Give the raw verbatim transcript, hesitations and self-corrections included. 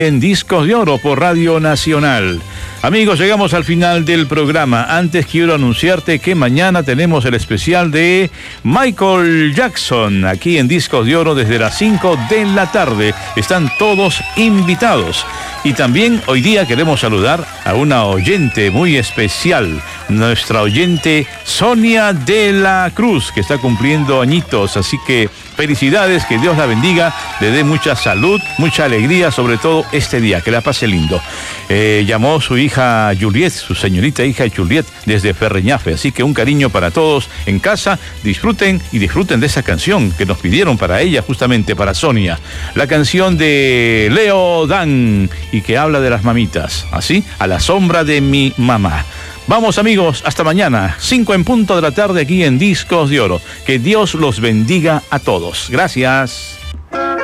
En Discos de Oro por Radio Nacional. Amigos, llegamos al final del programa. Antes quiero anunciarte que mañana tenemos el especial de Michael Jackson aquí en Discos de Oro desde las cinco de la tarde. Están todos invitados. Y también hoy día queremos saludar a una oyente muy especial, nuestra oyente Sonia de la Cruz, que está cumpliendo añitos, así que felicidades, que Dios la bendiga, le dé mucha salud, mucha alegría, sobre todo este día, que la pase lindo. Eh, llamó su hija Juliet, su señorita hija Juliet, desde Ferreñafe, así que un cariño para todos en casa, disfruten y disfruten de esa canción que nos pidieron para ella, justamente para Sonia, la canción de Leo Dan, y que habla de las mamitas, así, a la sombra de mi mamá. Vamos amigos, hasta mañana, cinco en punto de la tarde aquí en Discos de Oro. Que Dios los bendiga a todos. Gracias.